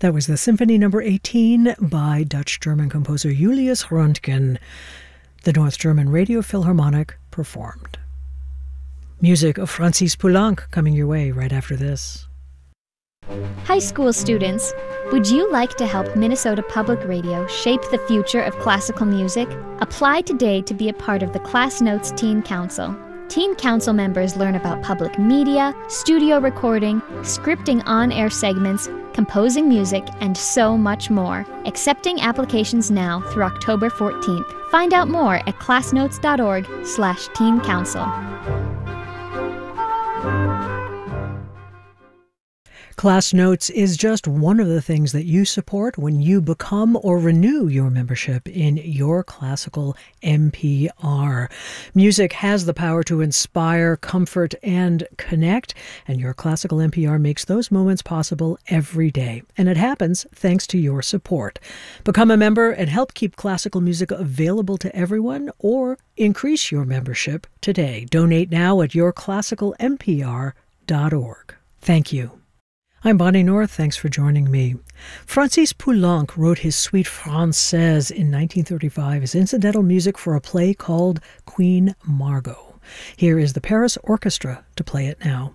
That was the Symphony No. 18 by Dutch-German composer Julius Röntgen. The North German Radio Philharmonic performed. Music of Francis Poulenc coming your way right after this. High school students, would you like to help Minnesota Public Radio shape the future of classical music? Apply today to be a part of the Class Notes Teen Council. Teen Council members learn about public media, studio recording, scripting on-air segments, composing music, and so much more. Accepting applications now through October 14th. Find out more at classnotes.org/Teen Council. Class Notes is just one of the things that you support when you become or renew your membership in your classical NPR. Music has the power to inspire, comfort, and connect, and your classical NPR makes those moments possible every day. And it happens thanks to your support. Become a member and help keep classical music available to everyone, or increase your membership today. Donate now at yourclassicalnpr.org. Thank you. I'm Bonnie North. Thanks for joining me. Francis Poulenc wrote his Suite Française in 1935 as incidental music for a play called Queen Margot. Here is the Paris Orchestra to play it now.